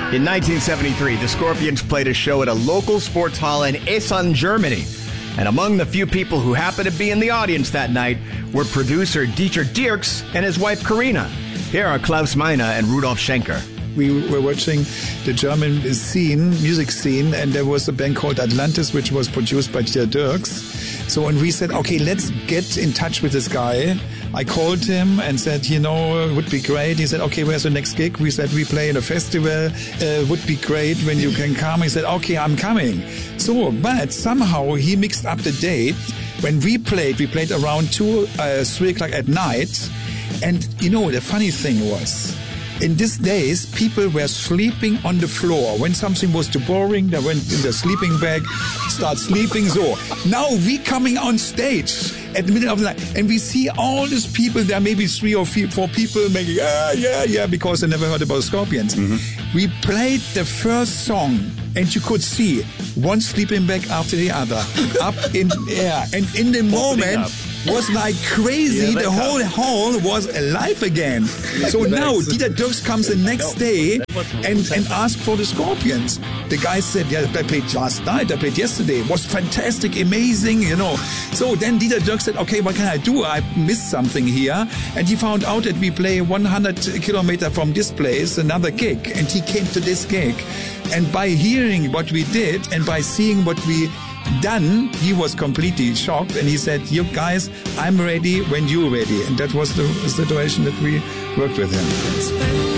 In 1973, the Scorpions played a show at a local sports hall in Essen, Germany. And among the few people who happened to be in the audience that night were producer Dieter Dierks and his wife Karina. Here are Klaus Meine and Rudolf Schenker. We were watching the German music scene, and there was a band called Atlantis, which was produced by Dieter Dierks. So, and we said, okay, let's get in touch with this guy. I called him and said, it would be great. He said, okay, where's the next gig? We said, we play in a festival. Would be great when you can come. He said, okay, I'm coming. So, but somehow he mixed up the date. When we played around 3 o'clock at night. And, the funny thing was, in these days, people were sleeping on the floor. When something was too boring, they went in the sleeping bag, start sleeping. So now we coming on stage at the middle of the night, and we see all these people. There are maybe 3 or 4 people making, yeah, because they never heard about Scorpions. Mm-hmm. We played the first song, and you could see one sleeping bag after the other up in the air. And in the moment, was like crazy. The whole hall was alive again. So now Dieter Dierks comes the next day and asks for the Scorpions. The guy said, yeah, I played last night, I played yesterday. It was fantastic, amazing, So then Dieter Dierks said, okay, what can I do? I missed something here. And he found out that we play 100 kilometers from this place, another gig. And he came to this gig. And by hearing what we did and by seeing what we done, he was completely shocked, and he said, you guys, I'm ready when you're ready. And that was the situation that we worked with him.